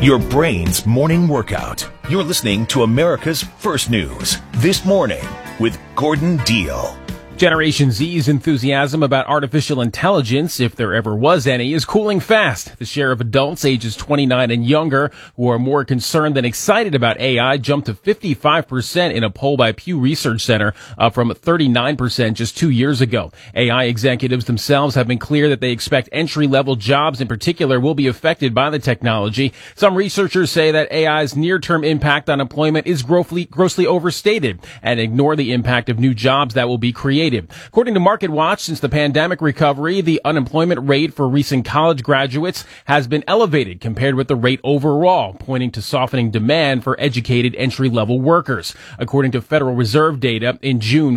Your brain's morning workout. You're listening to America's First News. This morning with Gordon Deal. Generation Z's enthusiasm about artificial intelligence, if there ever was any, is cooling fast. The share of adults ages 29 and younger who are more concerned than excited about AI jumped to 55% in a poll by Pew Research Center, up from 39% just 2 years ago. AI executives themselves have been clear that they expect entry-level jobs in particular will be affected by the technology. Some researchers say that AI's near-term impact on employment is grossly overstated and ignore the impact of new jobs that will be created. According to MarketWatch, since the pandemic recovery, the unemployment rate for recent college graduates has been elevated compared with the rate overall, pointing to softening demand for educated entry-level workers. According to Federal Reserve data, in June,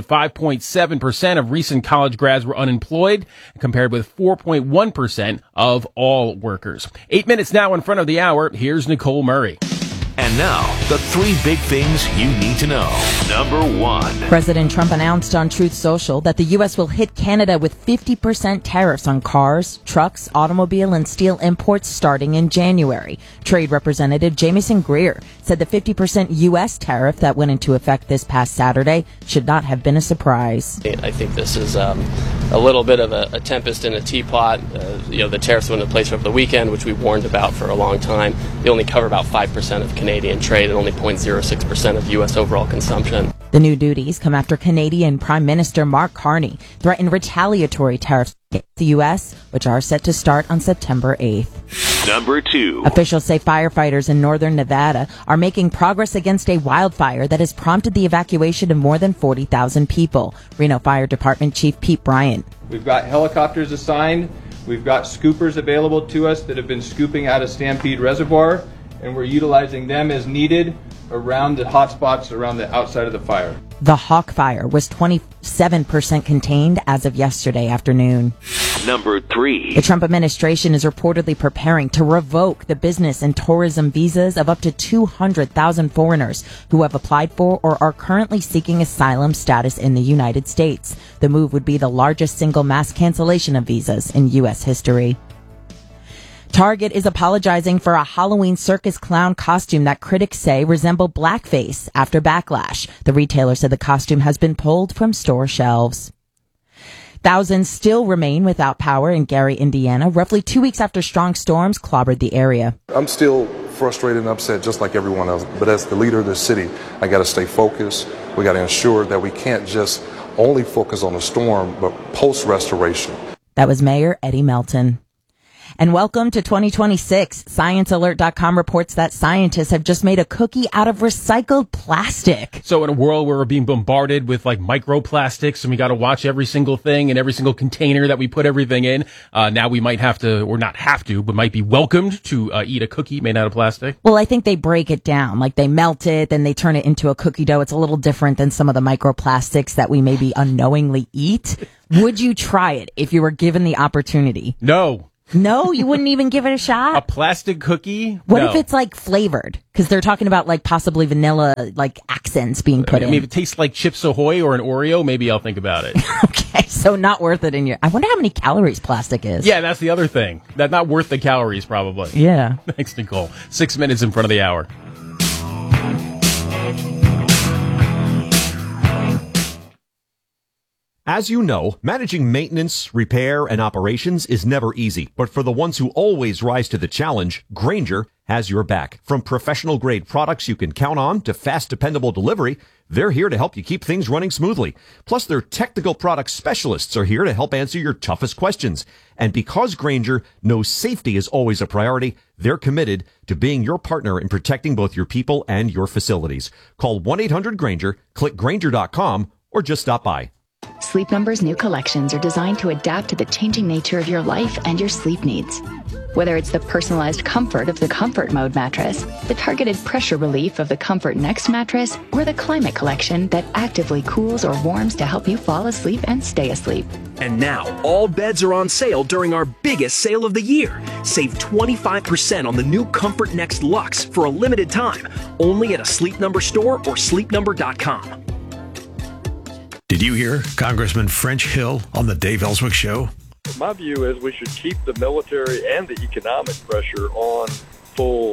5.7% of recent college grads were unemployed, compared with 4.1% of all workers. 8 minutes now in front of the hour. Here's Nicole Murray. And now, the three big things you need to know. Number one. President Trump announced on Truth Social that the U.S. will hit Canada with 50% tariffs on cars, trucks, automobile, and steel imports starting in January. Trade Representative Jamieson Greer said the 50% U.S. tariff that went into effect this past Saturday should not have been a surprise. I think this is a little bit of a tempest in a teapot. The tariffs went into place over the weekend, which we warned about for a long time. They only cover about 5% of Canadian trade and only 0.06% of U.S. overall consumption. The new duties come after Canadian Prime Minister Mark Carney threatened retaliatory tariffs against the U.S., which are set to start on September 8th. Number two. Officials say firefighters in northern Nevada are making progress against a wildfire that has prompted the evacuation of more than 40,000 people. Reno Fire Department Chief Pete Bryant. We've got helicopters assigned. We've got scoopers available to us that have been scooping out of Stampede Reservoir, and we're utilizing them as needed around the hot spots around the outside of the fire. The Hawk Fire was 27% contained as of yesterday afternoon. Number three. The Trump administration is reportedly preparing to revoke the business and tourism visas of up to 200,000 foreigners who have applied for or are currently seeking asylum status in the United States. The move would be the largest single mass cancellation of visas in U.S. history. Target is apologizing for a Halloween circus clown costume that critics say resembled blackface after backlash. The retailer said the costume has been pulled from store shelves. Thousands still remain without power in Gary, Indiana, roughly 2 weeks after strong storms clobbered the area. I'm still frustrated and upset just like everyone else, but as the leader of the city, I got to stay focused. We got to ensure that we can't just only focus on the storm, but post-restoration. That was Mayor Eddie Melton. And welcome to 2026. ScienceAlert.com reports that scientists have just made a cookie out of recycled plastic. So in a world where we're being bombarded with like microplastics and we got to watch every single thing and every single container that we put everything in, now we might have to, or not have to, but might be welcomed to eat a cookie made out of plastic. Well, I think they break it down. Like they melt it, then they turn it into a cookie dough. It's a little different than some of the microplastics that we maybe unknowingly eat. Would you try it if you were given the opportunity? No. No, you wouldn't even give it a shot? A plastic cookie? What No. if it's like flavored? Because they're talking about like possibly vanilla like accents being put in. I mean, if it tastes like Chips Ahoy or an Oreo, maybe I'll think about it. Okay, so not worth it in your... I wonder how many calories plastic is. Yeah, that's the other thing. That's not worth the calories, probably. Yeah. Thanks, Nicole. 6 minutes in front of the hour. As you know, managing maintenance, repair, and operations is never easy. But for the ones who always rise to the challenge, Grainger has your back. From professional-grade products you can count on to fast, dependable delivery, they're here to help you keep things running smoothly. Plus, their technical product specialists are here to help answer your toughest questions. And because Grainger knows safety is always a priority, they're committed to being your partner in protecting both your people and your facilities. Call 1-800-GRAINGER, click Grainger.com, or just stop by. Sleep Number's new collections are designed to adapt to the changing nature of your life and your sleep needs. Whether it's the personalized comfort of the Comfort Mode mattress, the targeted pressure relief of the Comfort Next mattress, or the Climate Collection that actively cools or warms to help you fall asleep and stay asleep. And now, all beds are on sale during our biggest sale of the year. Save 25% on the new Comfort Next Luxe for a limited time, only at a Sleep Number store or sleepnumber.com. Did you hear Congressman French Hill on the Dave Ellswick Show? My view is we should keep the military and the economic pressure on full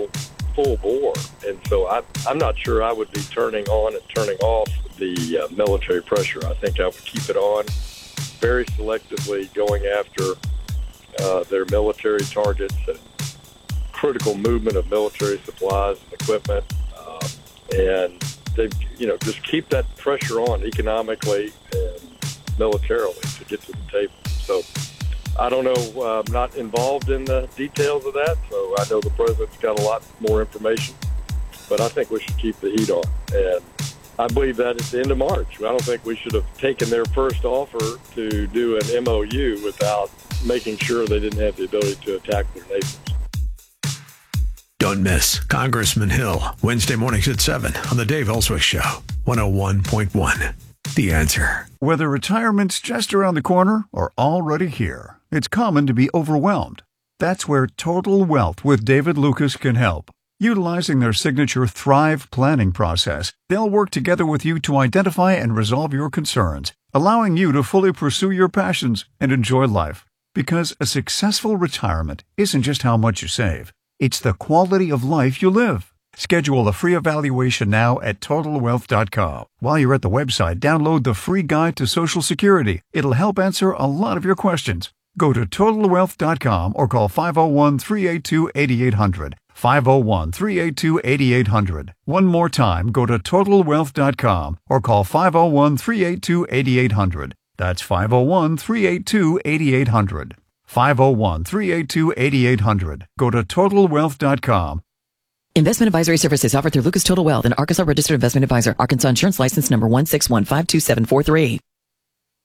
full bore. And so I'm not sure I would be turning on and turning off the military pressure. I think I would keep it on very selectively, going after their military targets and critical movement of military supplies and equipment. And they, just keep that pressure on economically and militarily to get to the table. So I don't know. I'm not involved in the details of that, so I know the president's got a lot more information. But I think we should keep the heat on. And I believe that at the end of March. I don't think we should have taken their first offer to do an MOU without making sure they didn't have the ability to attack their neighbors. Don't miss Congressman Hill, Wednesday mornings at 7 on the Dave Ellswick Show, 101.1. The Answer. Whether retirement's just around the corner or already here, it's common to be overwhelmed. That's where Total Wealth with David Lucas can help. Utilizing their signature Thrive planning process, they'll work together with you to identify and resolve your concerns, allowing you to fully pursue your passions and enjoy life. Because a successful retirement isn't just how much you save, it's the quality of life you live. Schedule a free evaluation now at TotalWealth.com. While you're at the website, download the free guide to Social Security. It'll help answer a lot of your questions. Go to TotalWealth.com or call 501-382-8800. 501-382-8800. One more time, go to TotalWealth.com or call 501-382-8800. That's 501-382-8800. 501-382-8800. Go to TotalWealth.com. Investment advisory services offered through Lucas Total Wealth, an Arkansas registered investment advisor. Arkansas insurance license number 161527443.